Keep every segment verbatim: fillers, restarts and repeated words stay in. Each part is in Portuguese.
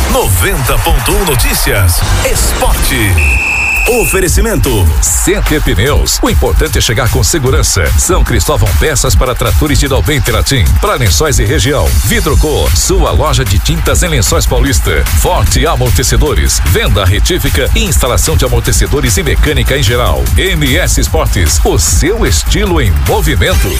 noventa ponto um Notícias. Esporte. Oferecimento C T Pneus. O importante é chegar com segurança. São Cristóvão Peças para tratores de Dalbem Latim. Para Lençóis e região. Vidroco, sua loja de tintas em Lençóis Paulista. Forte Amortecedores. Venda retífica e instalação de amortecedores e mecânica em geral. M S Esportes. O seu estilo em movimento.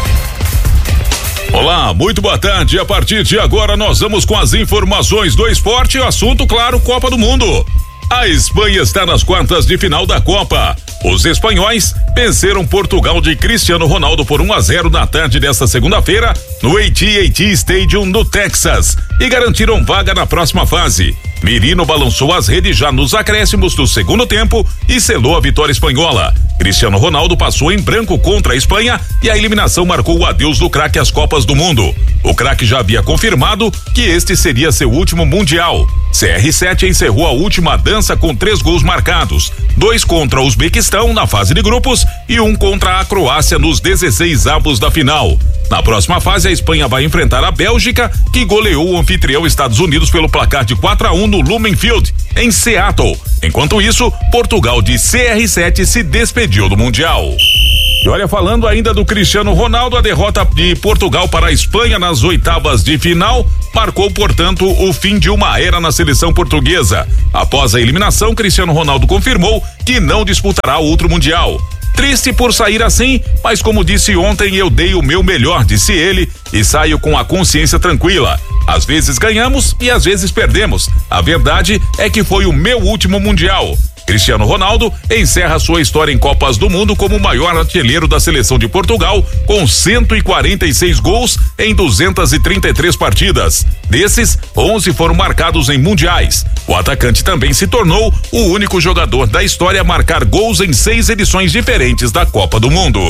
Olá, muito boa tarde. A partir de agora nós vamos com as informações do esporte e o assunto, claro, Copa do Mundo. A Espanha está nas quartas de final da Copa. Os espanhóis venceram Portugal de Cristiano Ronaldo por um a zero na tarde desta segunda-feira no A T and T Stadium no Texas e garantiram vaga na próxima fase. Merino balançou as redes já nos acréscimos do segundo tempo e selou a vitória espanhola. Cristiano Ronaldo passou em branco contra a Espanha e a eliminação marcou o adeus do craque às Copas do Mundo. O craque já havia confirmado que este seria seu último mundial. C R sete encerrou a última dança com três gols marcados, dois contra o Uzbequistão na fase de grupos e um contra a Croácia nos dezesseis avos da final. Na próxima fase, a Espanha vai enfrentar a Bélgica, que goleou o anfitrião Estados Unidos pelo placar de quatro a um no Lumen Field, em Seattle. Enquanto isso, Portugal de C R sete se despediu do Mundial. E olha, falando ainda do Cristiano Ronaldo, a derrota de Portugal para a Espanha nas oitavas de final marcou, portanto, o fim de uma era na seleção portuguesa. Após a eliminação, Cristiano Ronaldo confirmou que não disputará outro Mundial. Triste por sair assim, mas como disse ontem, eu dei o meu melhor, disse ele, e saio com a consciência tranquila. Às vezes ganhamos e às vezes perdemos. A verdade é que foi o meu último Mundial. Cristiano Ronaldo encerra sua história em Copas do Mundo como o maior artilheiro da seleção de Portugal, com cento e quarenta e seis gols em duzentas e trinta e três partidas. Desses, onze foram marcados em mundiais. O atacante também se tornou o único jogador da história a marcar gols em seis edições diferentes da Copa do Mundo.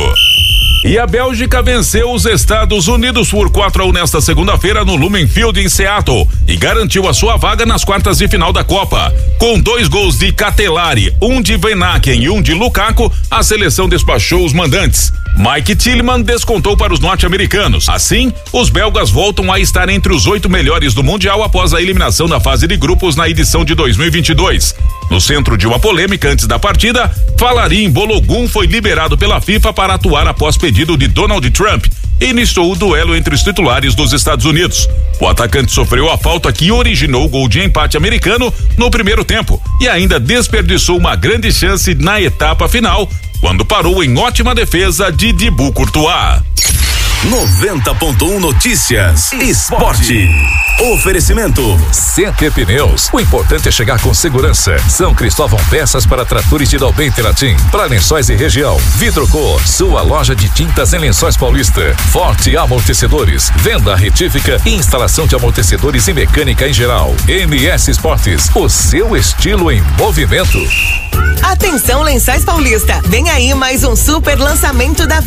E a Bélgica venceu os Estados Unidos por quatro a um nesta segunda-feira no Lumen Field em Seattle e garantiu a sua vaga nas quartas de final da Copa. Com dois gols de Catelari, um de Venaken e um de Lukaku, a seleção despachou os mandantes. Mike Tillman descontou para os norte-americanos. Assim, os belgas voltam a estar entre os oito melhores do Mundial após a eliminação da fase de grupos na edição de dois mil e vinte e dois. No centro de uma polêmica antes da partida, Falarin Balogun foi liberado pela FIFA para atuar após pedido de Donald Trump e iniciou o duelo entre os titulares dos Estados Unidos. O atacante sofreu a falta que originou o gol de empate americano no primeiro tempo e ainda desperdiçou uma grande chance na etapa final, quando parou em ótima defesa de Thibaut Courtois. noventa ponto um Notícias. Esporte. Oferecimento C T Pneus. O importante é chegar com segurança. São Cristóvão Peças para tratores de Dalbem Latim. Para Lençóis e região. Vidroco, sua loja de tintas em Lençóis Paulista. Forte Amortecedores. Venda retífica e instalação de amortecedores e mecânica em geral. M S Esportes. O seu estilo em movimento. Atenção, Lençóis Paulista. Vem aí mais um super lançamento da